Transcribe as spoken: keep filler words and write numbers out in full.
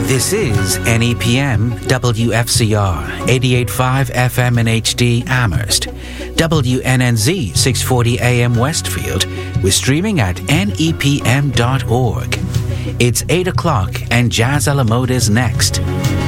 This is N E P M W F C R eighty-eight point five F M in H D Amherst, W N N Z six forty A M Westfield. We're streaming at N E P M dot org. It's eight o'clock and Jazz a la Mode is next.